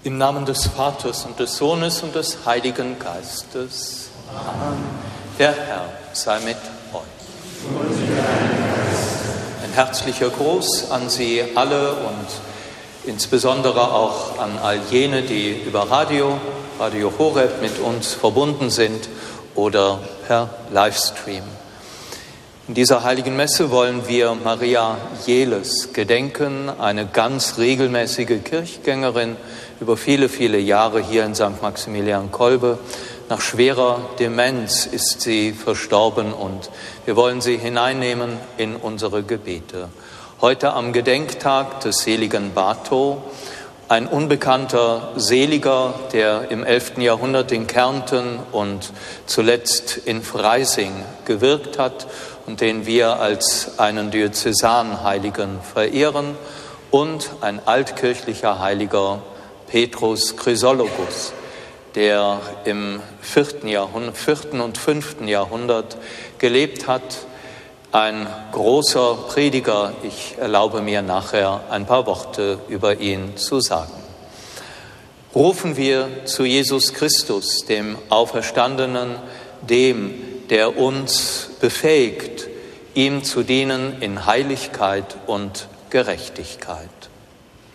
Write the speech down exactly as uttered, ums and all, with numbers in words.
Im Namen des Vaters und des Sohnes und des Heiligen Geistes. Amen. Der Herr sei mit euch. Ein herzlicher Gruß an Sie alle und insbesondere auch an all jene, die über Radio, Radio Horeb mit uns verbunden sind oder per Livestream. In dieser heiligen Messe wollen wir Maria Jeles gedenken, eine ganz regelmäßige Kirchgängerin, über viele, viele Jahre hier in Sankt Maximilian Kolbe. Nach schwerer Demenz ist sie verstorben und wir wollen sie hineinnehmen in unsere Gebete. Heute am Gedenktag des seligen Bato, ein unbekannter Seliger, der im elften Jahrhundert in Kärnten und zuletzt in Freising gewirkt hat und den wir als einen Diözesanheiligen verehren, und ein altkirchlicher Heiliger, Petrus Chrysologus, der im vierten Jahrhundert, vierten und fünften Jahrhundert gelebt hat, ein großer Prediger. Ich erlaube mir nachher ein paar Worte über ihn zu sagen. Rufen wir zu Jesus Christus, dem Auferstandenen, dem, der uns befähigt, ihm zu dienen in Heiligkeit und Gerechtigkeit.